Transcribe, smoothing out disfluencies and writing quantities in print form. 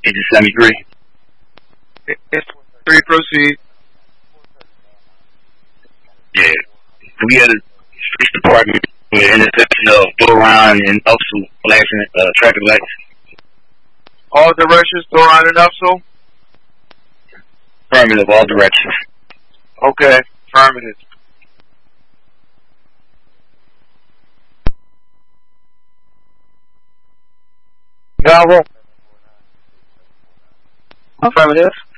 Agent 73. It's 3, proceed. Yeah. We had a police department with an intersection of Doron and Upsu flashing traffic lights. All directions, Doron and Upsal? Affirmative, all directions. Okay, affirmative. Galvo. Affirmative.